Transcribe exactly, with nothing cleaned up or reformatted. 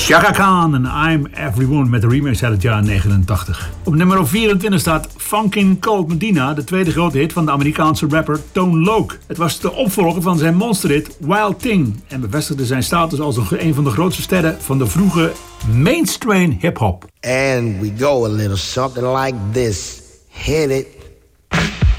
Chaka Khan en I'm Everyone met de remix uit het jaar negenentachtig. Op nummer vierentwintig staat Funkin' Cold Medina, de tweede grote hit van de Amerikaanse rapper Tone Loc. Het was de opvolger van zijn monsterhit Wild Thing en bevestigde zijn status als een van de grootste sterren van de vroege mainstream hip-hop. And we go a little something like this. Hit it.